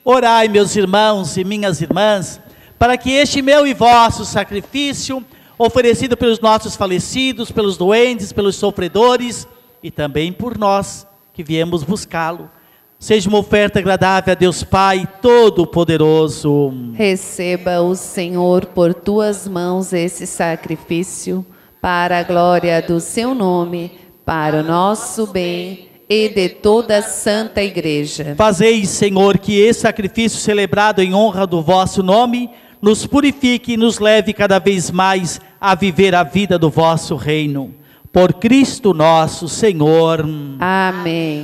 Orai, meus irmãos e minhas irmãs, para que este meu e vosso sacrifício, oferecido pelos nossos falecidos, pelos doentes, pelos sofredores e também por nós que viemos buscá-lo, seja uma oferta agradável a Deus Pai Todo-Poderoso. Receba o Senhor por tuas mãos esse sacrifício, para a glória do seu nome, para o nosso bem e de toda a Santa Igreja. Fazei, Senhor, que esse sacrifício celebrado em honra do vosso nome nos purifique e nos leve cada vez mais a viver a vida do vosso reino. Por Cristo nosso Senhor. Amém.